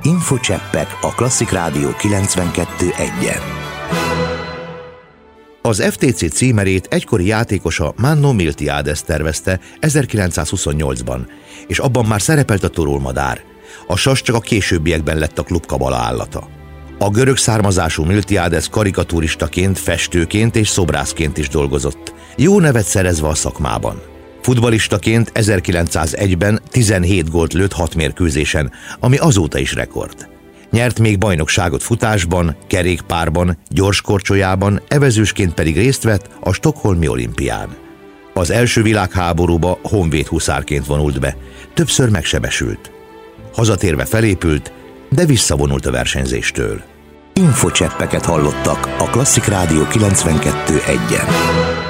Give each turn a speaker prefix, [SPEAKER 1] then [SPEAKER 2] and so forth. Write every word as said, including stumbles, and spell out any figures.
[SPEAKER 1] Infocseppek a Klasszik Rádió kilencvenkettő egyen. Az ef té cé címerét egykori játékosa Manno Miltiades tervezte ezerkilencszázhuszonnyolcban, és abban már szerepelt a torolmadár. A sas csak a későbbiekben lett a klub kabala állata. A görög származású Miltiades karikatúristaként, festőként és szobrászként is dolgozott, jó nevet szerezve a szakmában. Futballistaként ezerkilencszázegyben tizenhét gólt lőtt hat mérkőzésen, ami azóta is rekord. Nyert még bajnokságot futásban, kerékpárban, gyorskorcsolyában, evezősként pedig részt vett a stockholmi olimpián. Az első világháborúba honvéd huszárként vonult be, többször megsebesült. Hazatérve felépült, de visszavonult a versenyzéstől. Infocseppeket hallottak a Klasszik Rádió kilencvenkettő egyen.